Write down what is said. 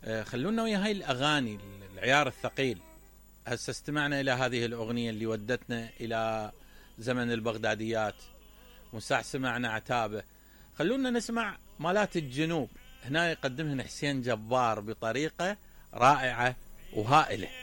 خلونا ويا هاي الأغاني العيار الثقيل. هسه استمعنا إلى هذه الأغنية اللي ودتنا إلى زمن البغداديات، وساع سمعنا عتابة. خلونا نسمع مالات الجنوب، هنا يقدمهن حسين جبار بطريقة رائعة وهائلة.